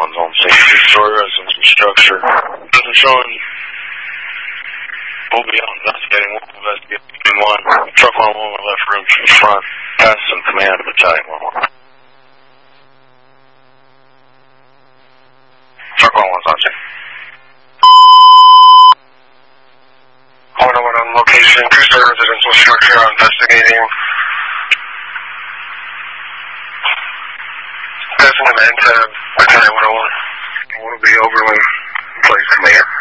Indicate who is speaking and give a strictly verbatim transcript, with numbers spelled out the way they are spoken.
Speaker 1: one's on scene. Two-story residence structure. Doesn't show any. We'll be on investigating. We'll investigate in one. Truck one one left room from the front. Pass some command to battalion one one. Truck one one's on scene. one oh one on location. Two-story residential structure. Investigating. Passing command to battalion one oh one. We'll be Oberlin. Place command.